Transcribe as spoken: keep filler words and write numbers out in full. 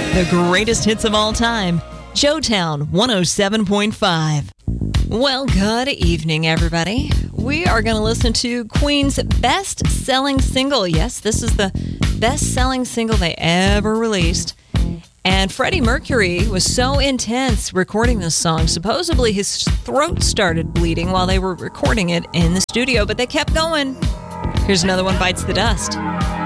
The greatest hits of all time. Joetown one oh seven point five. Well, good evening, everybody. We are going to listen to Queen's best-selling single. Yes, this is the best-selling single they ever released. And Freddie Mercury was so intense recording this song. Supposedly, his throat started bleeding while they were recording it in the studio, but they kept going. Here's another one, Bites the Dust.